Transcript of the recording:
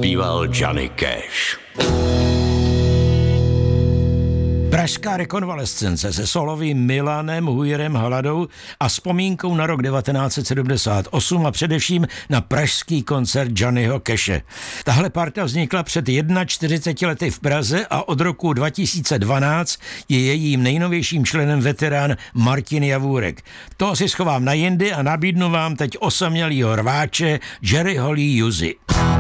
Zpíval Johnny Cash. Pražská rekonvalescence se solovým Milanem Hujerem Haladou a vzpomínkou na rok 1978 a především na pražský koncert Johnnyho Cashe. Tahle parta vznikla před 41 lety v Praze a od roku 2012 je jejím nejnovějším členem veterán Martin Javůrek. To si schovám na jindy a nabídnu vám teď osamělýho rváče Jerry Holly Juzy.